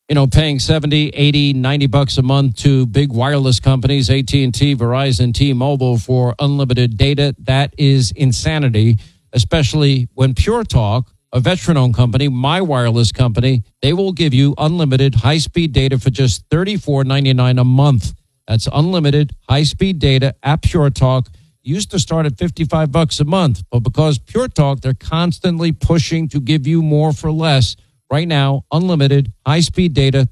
Paying $70, $80, $90 a month to big wireless companies, AT&T, Verizon, T-Mobile for unlimited data, that is insanity, especially when Pure Talk, a veteran-owned company, my wireless company, they will give you unlimited high-speed data for just $34.99 a month. That's unlimited high-speed data at Pure Talk. Used to start at $55 a month, but because Pure Talk, they're constantly pushing to give you more for less. Right now, unlimited high-speed data,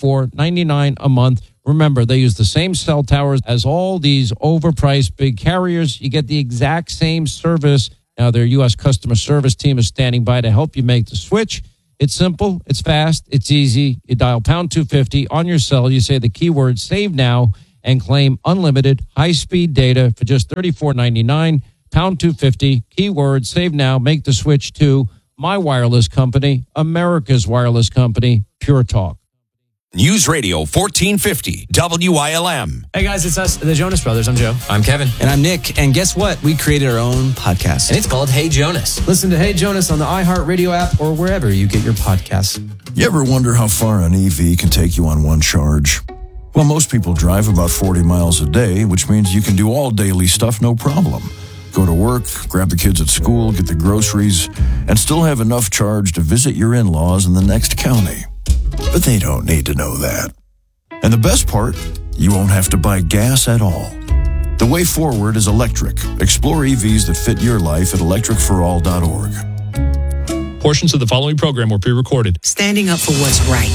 $34.99 a month. Remember, they use the same cell towers as all these overpriced big carriers. You get the exact same service. Now, their U.S. customer service team is standing by to help you make the switch. It's simple, it's fast, it's easy. You dial pound 250 on your cell. You say the keyword save now and claim unlimited high-speed data for just $34.99. Pound 250, keyword save now. Make the switch to my wireless company, America's wireless company, Pure Talk. News Radio 1450 WILM. Hey guys, it's us, the Jonas Brothers. I'm Joe. I'm Kevin. And I'm Nick. And guess what? We created our own podcast. And it's called Hey Jonas. Listen to Hey Jonas on the iHeartRadio app or wherever you get your podcasts. You ever wonder how far an EV can take you on one charge? Well, most people drive about 40 miles a day, which means you can do all daily stuff no problem. Go to work, grab the kids at school, get the groceries, and still have enough charge to visit your in-laws in the next county. But they don't need to know that. And the best part, you won't have to buy gas at all. The way forward is electric. Explore EVs that fit your life at electricforall.org. Portions of the following program were pre-recorded. Standing up for what's right.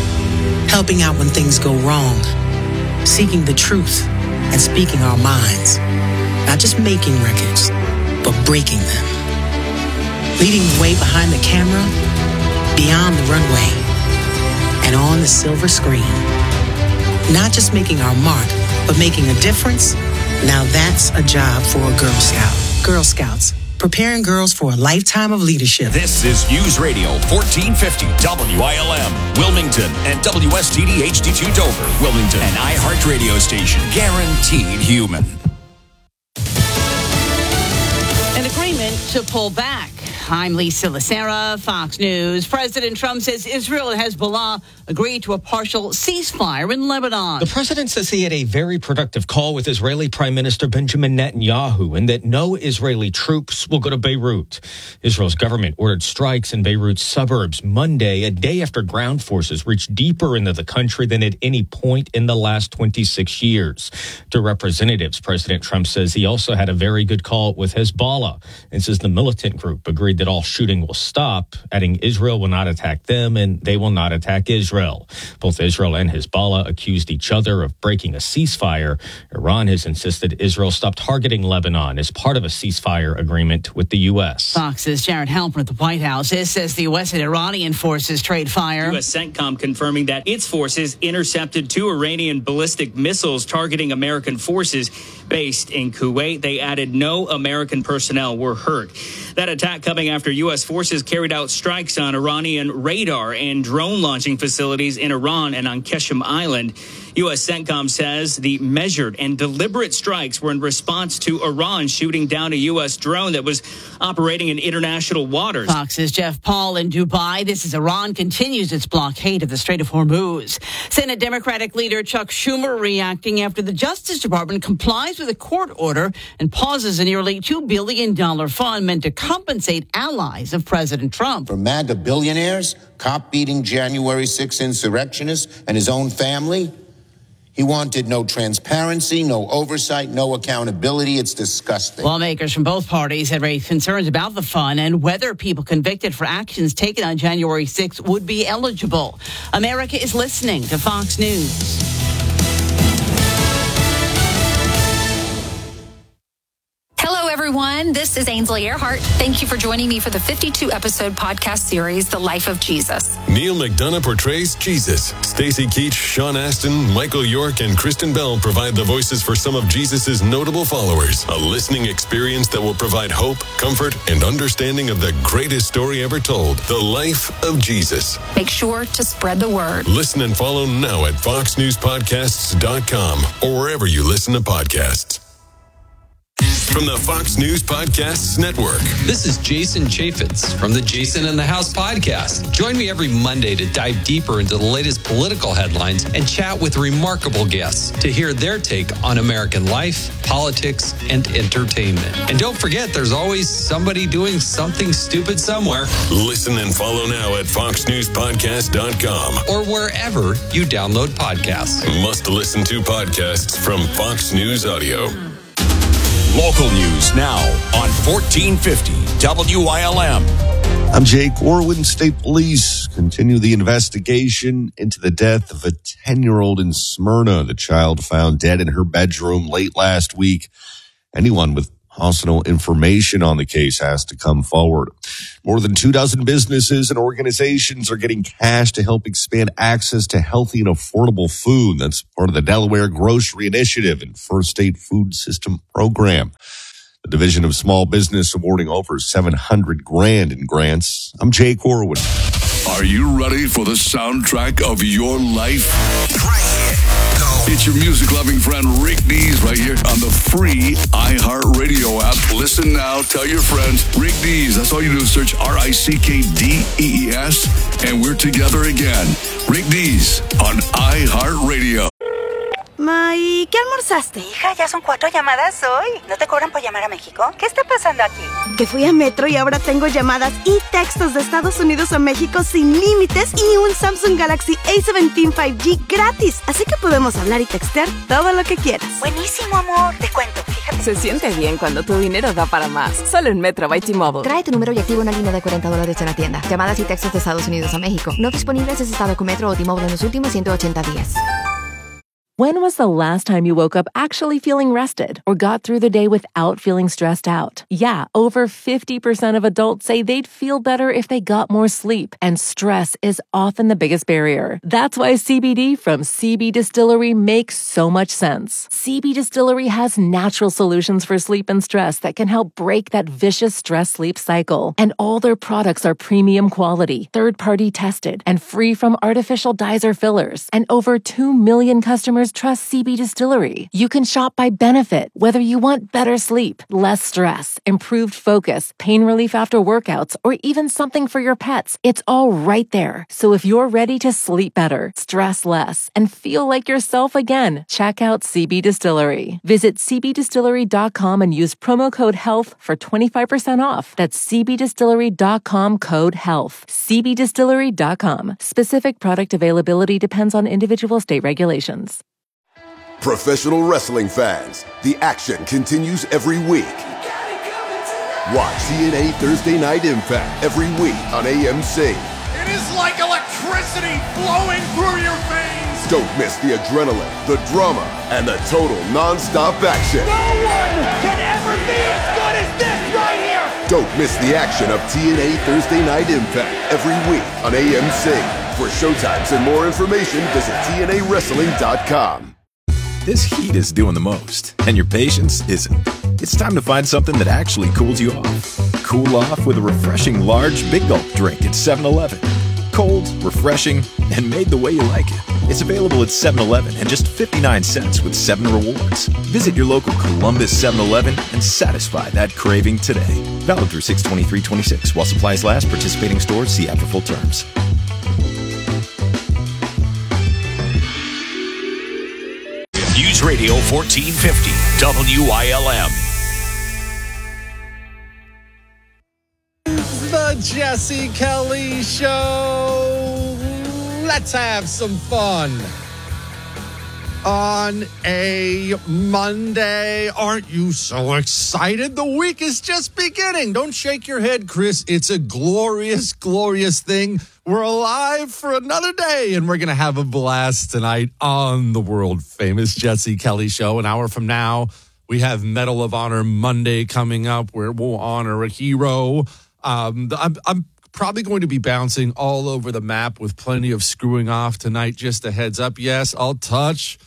Helping out when things go wrong. Seeking the truth and speaking our minds. Not just making records, but breaking them. Leading the way behind the camera, beyond the runway, and on the silver screen. Not just making our mark, but making a difference. Now that's a job for a Girl Scout. Girl Scouts, preparing girls for a lifetime of leadership. This is News Radio 1450 WILM, Wilmington, and WSTD HD2 Dover, Wilmington, an iHeart radio station, guaranteed human. An agreement to pull back. I'm Lisa Lacera, Fox News. President Trump says Israel and Hezbollah agreed to a partial ceasefire in Lebanon. The president says he had a very productive call with Israeli Prime Minister Benjamin Netanyahu and that no Israeli troops will go to Beirut. Israel's government ordered strikes in Beirut's suburbs Monday, a day after ground forces reached deeper into the country than at any point in the last 26 years. To representatives, President Trump says he also had a very good call with Hezbollah and says the militant group agreed that all shooting will stop, adding Israel will not attack them and they will not attack Israel. Both Israel and Hezbollah accused each other of breaking a ceasefire. Iran has insisted Israel stop targeting Lebanon as part of a ceasefire agreement with the U.S. Fox's Jared Halpern at the White House says the U.S. and Iranian forces trade fire. U.S. CENTCOM confirming that its forces intercepted 2 Iranian ballistic missiles targeting American forces based in Kuwait. They added no American personnel were hurt. That attack coming after U.S. forces carried out strikes on Iranian radar and drone launching facilities in Iran and on Qeshm Island. U.S. CENTCOM says the measured and deliberate strikes were in response to Iran shooting down a U.S. drone that was operating in international waters. Fox's Jeff Paul in Dubai. This is Iran continues its blockade of the Strait of Hormuz. Senate Democratic leader Chuck Schumer reacting after the Justice Department complies with a court order and pauses a nearly $2 billion fund meant to compensate allies of President Trump. For MAGA billionaires, cop-beating January 6 insurrectionists, and his own family, he wanted no transparency, no oversight, no accountability. It's disgusting. Lawmakers from both parties had raised concerns about the fund and whether people convicted for actions taken on January 6 would be eligible. America is listening to Fox News. Hello, everyone. This is Ainsley Earhart. Thank you for joining me for the 52-episode podcast series, The Life of Jesus. Neil McDonough portrays Jesus. Stacey Keach, Sean Astin, Michael York, and Kristen Bell provide the voices for some of Jesus' notable followers. A listening experience that will provide hope, comfort, and understanding of the greatest story ever told, The Life of Jesus. Make sure to spread the word. Listen and follow now at foxnewspodcasts.com or wherever you listen to podcasts. from the Fox News Podcasts Network. This is Jason Chaffetz from the Jason in the House podcast. Join me every Monday to dive deeper into the latest political headlines and chat with remarkable guests to hear their take on American life, politics, and entertainment. And don't forget, there's always somebody doing something stupid somewhere. Listen and follow now at foxnewspodcast.com or wherever you download podcasts. Must listen to podcasts from Fox News Audio. Local news now on 1450 WILM. I'm Jake Orwin. State police continue the investigation into the death of a 10-year-old in Smyrna. The child found dead in her bedroom late last week. Anyone with personal information on the case has to come forward. More than 24 businesses and organizations are getting cash to help expand access to healthy and affordable food. That's part of the Delaware Grocery Initiative and First State Food System Program. The Division of Small Business awarding over $700,000 in grants. I'm Jake Orwin. Are you ready for the soundtrack of your life? It's your music-loving friend Rick Dees right here on the free iHeartRadio app. Listen now, tell your friends. Rick Dees, that's all you do is search RICKDEES, and we're together again. Rick Dees on iHeartRadio. Ma, ¿y qué almorzaste? Hija, ya son 4 llamadas hoy. ¿No te cobran por llamar a México? ¿Qué está pasando aquí? Que fui a Metro y ahora tengo llamadas y textos de Estados Unidos a México sin límites y un Samsung Galaxy A17 5G gratis. Así que podemos hablar y textear todo lo que quieras. Buenísimo, amor. Te cuento, fíjate. Se siente bien cuando tu dinero da para más. Solo en Metro by T-Mobile. Trae tu número y activa una línea de $40 en la tienda. Llamadas y textos de Estados Unidos a México. No disponibles desde estado con Metro o T-Mobile en los últimos 180 días. When was the last time you woke up actually feeling rested or got through the day without feeling stressed out? Yeah, over 50% of adults say they'd feel better if they got more sleep, and stress is often the biggest barrier. That's why CBD from CB Distillery makes so much sense. CB Distillery has natural solutions for sleep and stress that can help break that vicious stress-sleep cycle. And all their products are premium quality, third-party tested, and free from artificial dyes or fillers. And over 2 million customers trust CB Distillery. You can shop by benefit, whether you want better sleep, less stress, improved focus, pain relief after workouts, or even something for your pets. It's all right there. So if you're ready to sleep better, stress less, and feel like yourself again, check out CB Distillery. Visit cbdistillery.com and use promo code HEALTH for 25% off. That's cbdistillery.com code HEALTH. cbdistillery.com. Specific product availability depends on individual state regulations. Professional wrestling fans, the action continues every week. Watch TNA Thursday Night Impact every week on AMC. It is like electricity flowing through your veins. Don't miss the adrenaline, the drama, and the total non-stop action. No one can ever be as good as this right here. Don't miss the action of TNA Thursday Night Impact every week on AMC. For showtimes and more information, visit TNAWrestling.com. This heat is doing the most, and your patience isn't. It's time to find something that actually cools you off. Cool off with a refreshing large Big Gulp drink at 7-Eleven. Cold, refreshing, and made the way you like it. It's available at 7-Eleven and just 59 cents with 7 rewards. Visit your local Columbus 7-Eleven and satisfy that craving today. Valid through 6/23/26 while supplies last. Participating stores, see app for full terms. News Radio 1450 WILM. The Jesse Kelly Show. Let's have some fun on a Monday. Aren't you so excited? The week is just beginning. Don't shake your head, Chris. It's a glorious, glorious thing. We're alive for another day, and we're going to have a blast tonight on the world-famous Jesse Kelly Show. An hour from now, we have Medal of Honor Monday coming up, where we'll honor a hero. I'm probably going to be bouncing all over the map with plenty of screwing off tonight. Just a heads up. Yes, I'll touch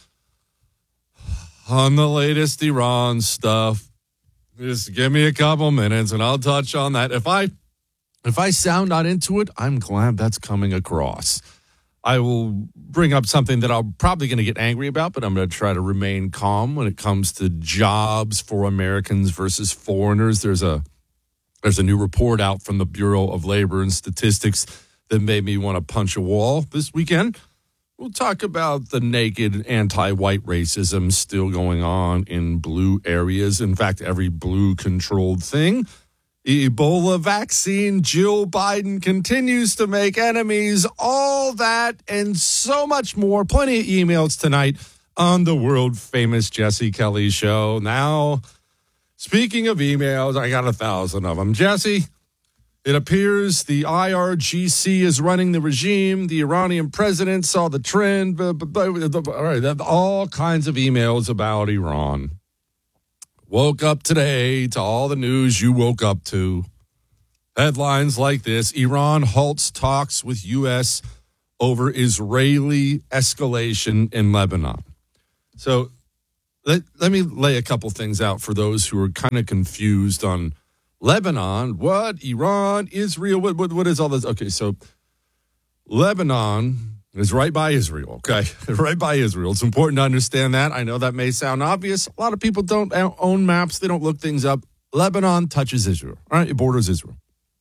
on the latest Iran stuff. Just give me a couple minutes, and I'll touch on that. If I sound not into it, I'm glad that's coming across. I will bring up something that I'm probably going to get angry about, but I'm going to try to remain calm when it comes to jobs for Americans versus foreigners. There's a new report out from the Bureau of Labor and Statistics that made me want to punch a wall this weekend. We'll talk about the naked anti-white racism still going on in blue areas. In fact, every blue-controlled thing. Ebola vaccine, Jill Biden continues to make enemies, all that and so much more. Plenty of emails tonight on the world-famous Jesse Kelly Show. Now, speaking of emails, I got 1,000 of them. Jesse, it appears the IRGC is running the regime. The Iranian president saw the trend. All right, all kinds of emails about Iran. Woke up today to all the news you woke up to. Headlines like this: Iran halts talks with U.S. over Israeli escalation in Lebanon. So let me lay a couple things out for those who are kind of confused on Lebanon. What? Iran? Israel? What is all this? Okay, so Lebanon is right by Israel, okay? Right by Israel. It's important to understand that. I know that may sound obvious. A lot of people don't own maps. They don't look things up. Lebanon touches Israel, all right? It borders Israel.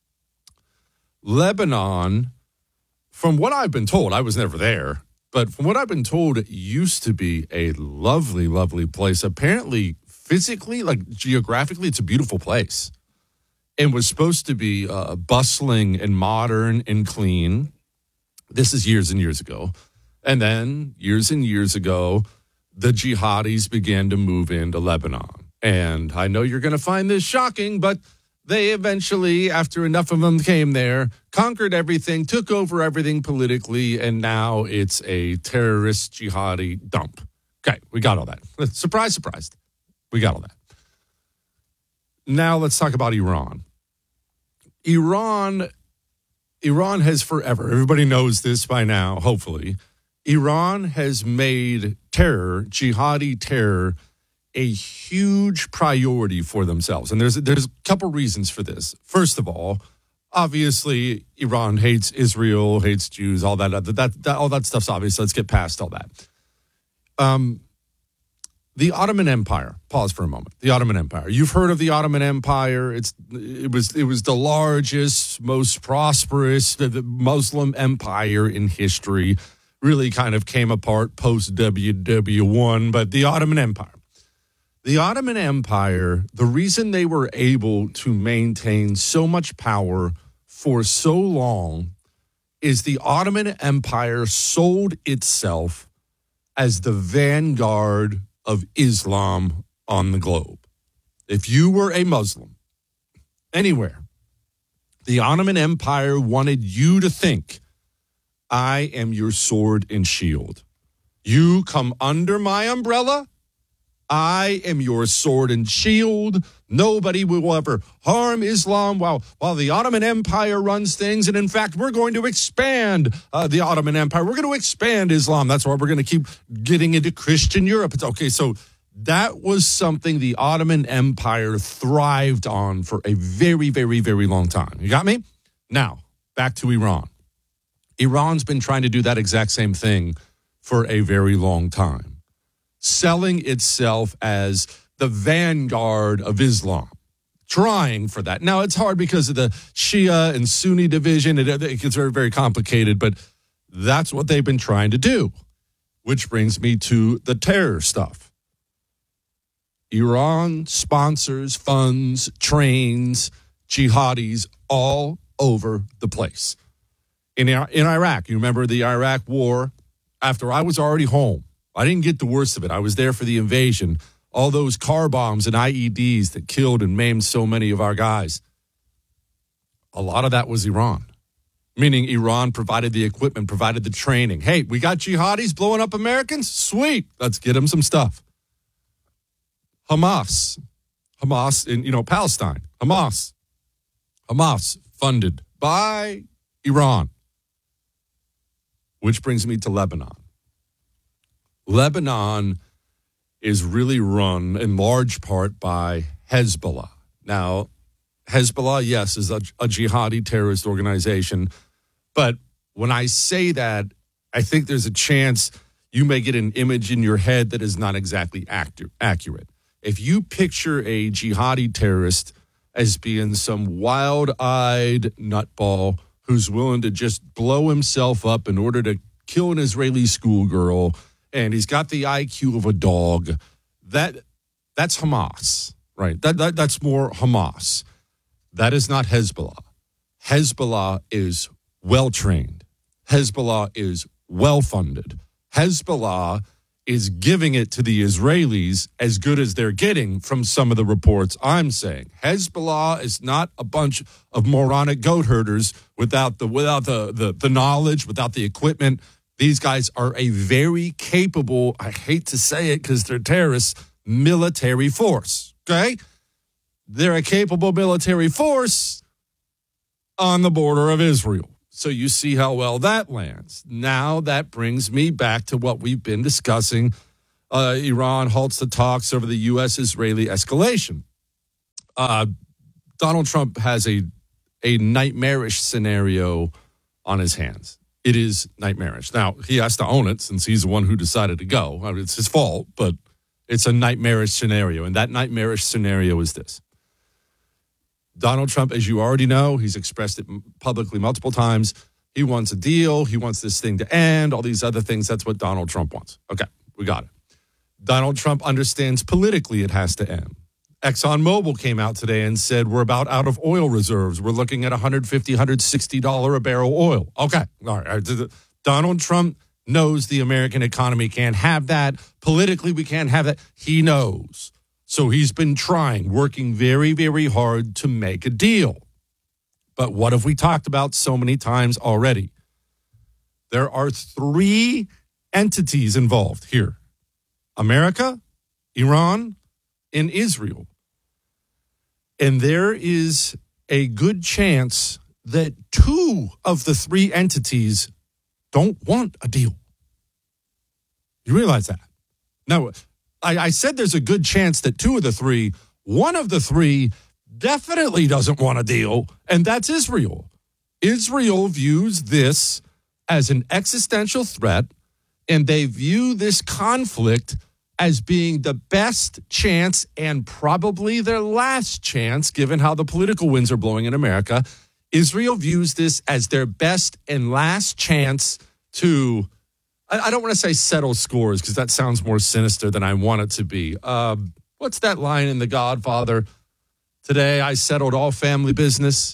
Lebanon, from what I've been told, I was never there, but from what I've been told, it used to be a lovely, lovely place. Apparently, physically, like geographically, it's a beautiful place. It was supposed to be bustling and modern and clean. This is years and years ago. And then years and years ago, the jihadis began to move into Lebanon. And I know you're going to find this shocking, but they eventually, after enough of them came there, conquered everything, took over everything politically, and now it's a terrorist jihadi dump. Okay, we got all that. Surprise, surprise. We got all that. Now let's talk about Iran. Iran has forever, everybody knows this by now, hopefully, Iran has made terror, jihadi terror, a huge priority for themselves. And there's a couple reasons for this. First of all, obviously, Iran hates Israel, hates Jews, all that all that stuff's obvious. Let's get past all that. The Ottoman Empire. Pause for a moment. The Ottoman Empire. You've heard of the Ottoman Empire. It was the largest, most prosperous the Muslim empire in history. Really kind of came apart post WW1, but the Ottoman Empire. The Ottoman Empire, the reason they were able to maintain so much power for so long is the Ottoman Empire sold itself as the vanguard of Islam on the globe. If you were a Muslim anywhere, the Ottoman Empire wanted you to think, I am your sword and shield. You come under my umbrella, I am your sword and shield. Nobody will ever harm Islam while the Ottoman Empire runs things. And in fact, we're going to expand the Ottoman Empire. We're going to expand Islam. That's why we're going to keep getting into Christian Europe. It's okay. So that was something the Ottoman Empire thrived on for a very, very, very long time. You got me? Now, back to Iran. Iran's been trying to do that exact same thing for a very long time, selling itself as the vanguard of Islam, trying for that. Now, it's hard because of the Shia and Sunni division. It gets very, very complicated, but that's what they've been trying to do, which brings me to the terror stuff. Iran sponsors, funds, trains jihadis all over the place. In Iraq, you remember the Iraq war? After I was already home, I didn't get the worst of it. I was there for the invasion. All those car bombs and IEDs that killed and maimed so many of our guys. A lot of that was Iran. Meaning Iran provided the equipment, provided the training. Hey, we got jihadis blowing up Americans? Sweet. Let's get them some stuff. Hamas in Palestine. Hamas funded by Iran. Which brings me to Lebanon. Lebanon is really run in large part by Hezbollah. Now, Hezbollah, yes, is a jihadi terrorist organization. But when I say that, I think there's a chance you may get an image in your head that is not exactly accurate. If you picture a jihadi terrorist as being some wild-eyed nutball who's willing to just blow himself up in order to kill an Israeli schoolgirl, and he's got the IQ of a dog, that's Hamas, right? That's more Hamas. That is not Hezbollah. Hezbollah is well-trained. Hezbollah is well-funded. Hezbollah is giving it to the Israelis as good as they're getting from some of the reports I'm saying. Hezbollah is not a bunch of moronic goat herders without the knowledge, without the equipment. These guys are a very capable, I hate to say it because they're terrorists, military force, okay? They're a capable military force on the border of Israel. So you see how well that lands. Now that brings me back to what we've been discussing. Iran halts the talks over the U.S.-Israeli escalation. Donald Trump has a nightmarish scenario on his hands. It is nightmarish. Now, he has to own it since he's the one who decided to go. I mean, it's his fault, but it's a nightmarish scenario. And that nightmarish scenario is this. Donald Trump, as you already know, he's expressed it publicly multiple times. He wants a deal. He wants this thing to end, all these other things. That's what Donald Trump wants. Okay, we got it. Donald Trump understands politically it has to end. ExxonMobil came out today and said we're about out of oil reserves. We're looking at $150, $160 a barrel oil. Okay, all right. Donald Trump knows the American economy can't have that. Politically, we can't have that. He knows. So he's been working very, very hard to make a deal. But what have we talked about so many times already? There are 3 entities involved here. America, Iran, and Israel. And there is a good chance that 2 of the 3 entities don't want a deal. You realize that? Now, I said there's a good chance that 2 of the 3, one of the 3 definitely doesn't want a deal, and that's Israel. Israel views this as an existential threat, and they view this conflict as being the best chance and probably their last chance, given how the political winds are blowing in America. Israel views this as their best and last chance to, I don't want to say settle scores because that sounds more sinister than I want it to be. What's that line in The Godfather? Today I settled all family business.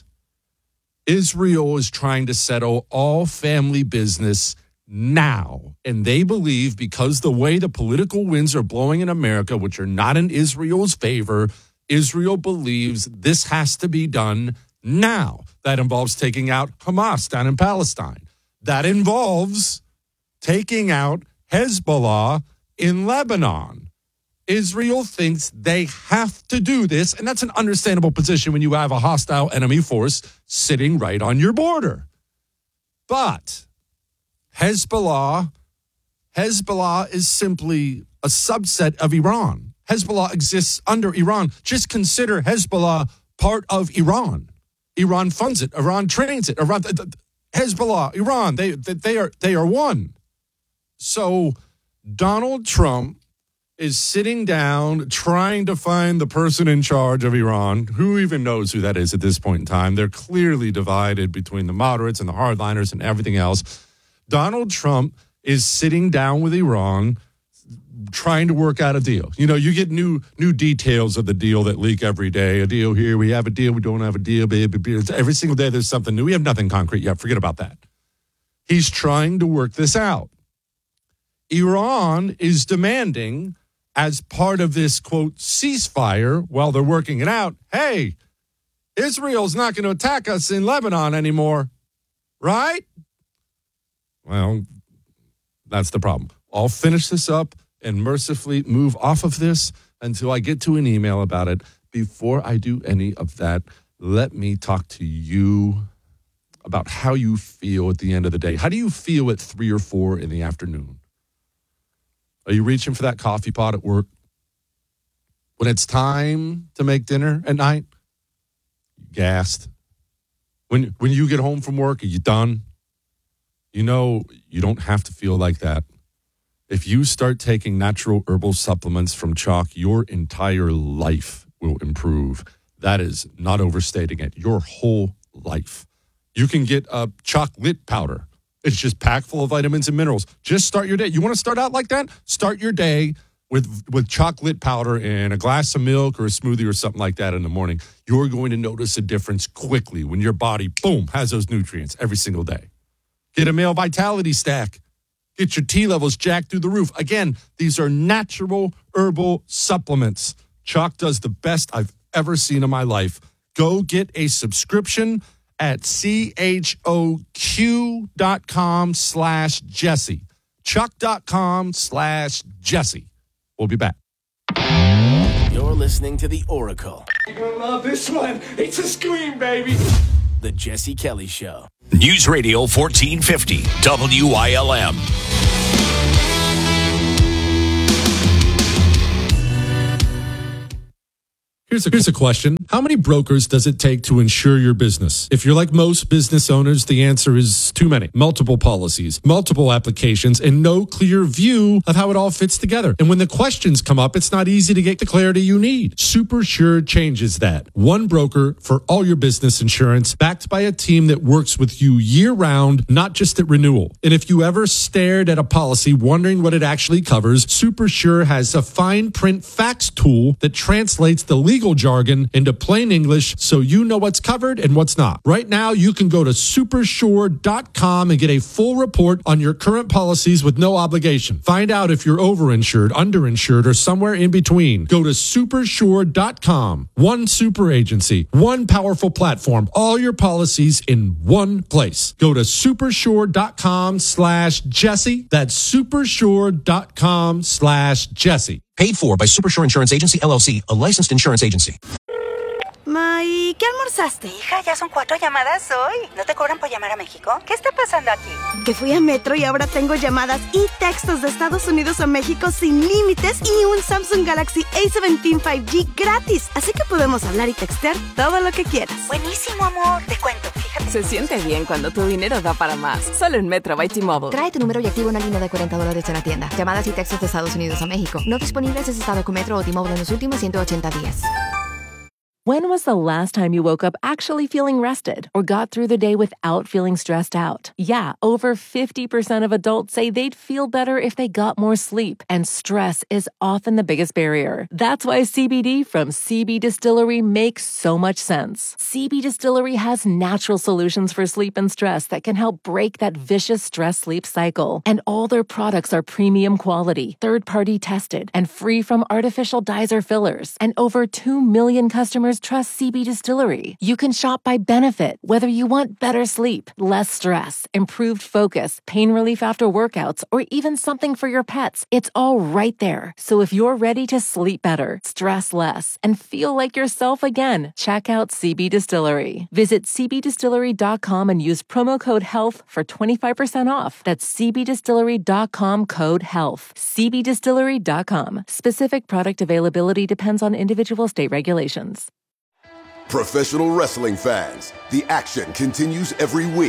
Israel is trying to settle all family business now. And they believe because the way the political winds are blowing in America, which are not in Israel's favor, Israel believes this has to be done now. That involves taking out Hamas down in Palestine. That involves taking out Hezbollah in Lebanon. Israel thinks they have to do this, and that's an understandable position when you have a hostile enemy force sitting right on your border. But Hezbollah is simply a subset of Iran. Hezbollah exists under Iran. Just consider Hezbollah part of Iran. Iran funds it. Iran trains it. Hezbollah, Iran, they are one. So Donald Trump is sitting down trying to find the person in charge of Iran. Who even knows who that is at this point in time? They're clearly divided between the moderates and the hardliners and everything else. Donald Trump is sitting down with Iran trying to work out a deal. You know, you get new details of the deal that leak every day. A deal here, we have a deal, we don't have a deal. Every single day there's something new. We have nothing concrete yet. Forget about that. He's trying to work this out. Iran is demanding, as part of this, quote, ceasefire, while they're working it out, hey, Israel's not going to attack us in Lebanon anymore, right? Well, that's the problem. I'll finish this up and mercifully move off of this until I get to an email about it. Before I do any of that, let me talk to you about how you feel at the end of the day. How do you feel at 3 or 4 in the afternoon? Are you reaching for that coffee pot at work? When it's time to make dinner at night, you gassed. When you get home from work, are you done? You know, you don't have to feel like that. If you start taking natural herbal supplements from Chalk, your entire life will improve. That is not overstating it. Your whole life. You can get a chocolate powder. It's just packed full of vitamins and minerals. Just start your day. You want to start out like that? Start your day with chocolate powder and a glass of milk or a smoothie or something like that in the morning. You're going to notice a difference quickly when your body, boom, has those nutrients every single day. Get a male vitality stack. Get your T levels jacked through the roof. Again, these are natural herbal supplements. Chalk does the best I've ever seen in my life. Go get a subscription at choq.com/Jesse. Chuck.com/Jesse. We'll be back. You're listening to The Oracle. You're gonna love this one. It's a scream, baby. The Jesse Kelly Show. News Radio 1450 WILM. Here's a question. How many brokers does it take to insure your business? If you're like most business owners, the answer is too many. Multiple policies, multiple applications, and no clear view of how it all fits together. And when the questions come up, it's not easy to get the clarity you need. SuperSure changes that. One broker for all your business insurance, backed by a team that works with you year-round, not just at renewal. And if you ever stared at a policy wondering what it actually covers, SuperSure has a fine print facts tool that translates the legal jargon into plain English so you know what's covered and what's not. Right now, you can go to supersure.com and get a full report on your current policies with no obligation. Find out if you're overinsured, underinsured, or somewhere in between. Go to supersure.com. One super agency, one powerful platform, all your policies in one place. Go to supersure.com/Jesse. That's supersure.com/Jesse. Paid for by Supersure Insurance Agency, LLC, a licensed insurance agency. Ma, ¿y qué almorzaste? Hija, ya son 4 llamadas hoy. ¿No te cobran por llamar a México? ¿Qué está pasando aquí? Que fui a Metro y ahora tengo llamadas y textos de Estados Unidos a México sin límites y un Samsung Galaxy A17 5G gratis. Así que podemos hablar y textear todo lo que quieras. Buenísimo, amor. Te cuento, fíjate. Se siente bien cuando tu dinero da para más. Solo en Metro by T-Mobile. Trae tu número y activa una línea de $40 en la tienda. Llamadas y textos de Estados Unidos a México. No disponibles en estado con Metro o T-Mobile en los últimos 180 días. When was the last time you woke up actually feeling rested or got through the day without feeling stressed out? Yeah, over 50% of adults say they'd feel better if they got more sleep, and stress is often the biggest barrier. That's why CBD from CB Distillery makes so much sense. CB Distillery has natural solutions for sleep and stress that can help break that vicious stress-sleep cycle. And all their products are premium quality, third-party tested, and free from artificial dyes or fillers. And over 2 million customers trust CB Distillery. You can shop by benefit, whether you want better sleep, less stress, improved focus, pain relief after workouts, or even something for your pets. It's all right there. So if you're ready to sleep better, stress less, and feel like yourself again, check out CB Distillery. Visit cbdistillery.com and use promo code HEALTH for 25% off. That's cbdistillery.com code HEALTH. cbdistillery.com. Specific product availability depends on individual state regulations. Professional wrestling fans, the action continues every week.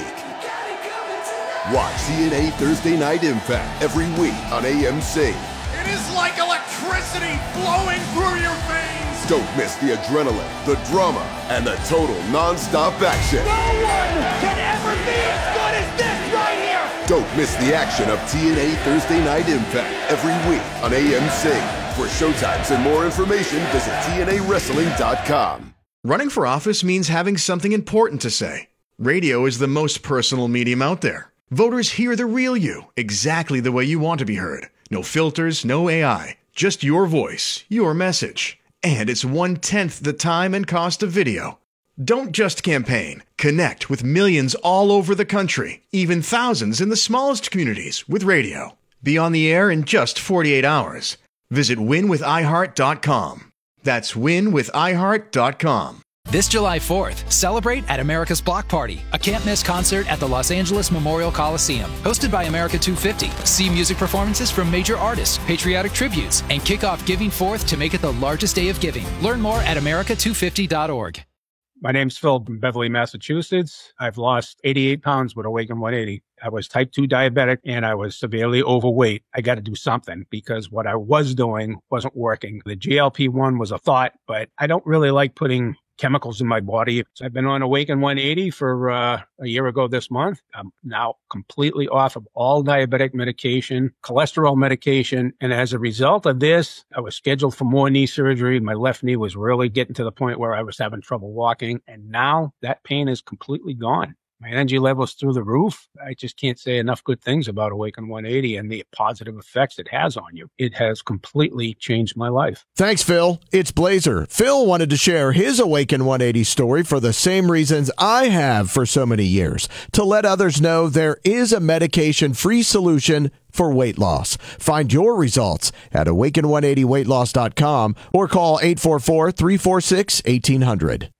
Watch TNA Thursday Night Impact every week on AMC. It is like electricity flowing through your veins. Don't miss the adrenaline, the drama, and the total non-stop action. No one can ever be as good as this right here. Don't miss the action of TNA Thursday Night Impact every week on AMC. For showtimes and more information, visit TNAWrestling.com. Running for office means having something important to say. Radio is the most personal medium out there. Voters hear the real you, exactly the way you want to be heard. No filters, no AI, just your voice, your message. And it's 1/10 the time and cost of video. Don't just campaign. Connect with millions all over the country, even thousands in the smallest communities with radio. Be on the air in just 48 hours. Visit winwithiheart.com. That's winwithiheart.com. This July 4th, celebrate at America's Block Party, a can't-miss concert at the Los Angeles Memorial Coliseum. Hosted by America 250. See music performances from major artists, patriotic tributes, and kick off Giving Forth to make it the largest day of giving. Learn more at america250.org. My name's Phil from Beverly, Massachusetts. I've lost 88 pounds with Awaken 180. I was type 2 diabetic and I was severely overweight. I got to do something because what I was doing wasn't working. The GLP-1 was a thought, but I don't really like putting chemicals in my body. So I've been on Awaken 180 for a year ago this month. I'm now completely off of all diabetic medication, cholesterol medication. And as a result of this, I was scheduled for more knee surgery. My left knee was really getting to the point where I was having trouble walking. And now that pain is completely gone. My energy level's through the roof. I just can't say enough good things about Awaken 180 and the positive effects it has on you. It has completely changed my life. Thanks, Phil. It's Blazer. Phil wanted to share his Awaken 180 story for the same reasons I have for so many years, to let others know there is a medication-free solution for weight loss. Find your results at awaken180weightloss.com or call 844-346-1800.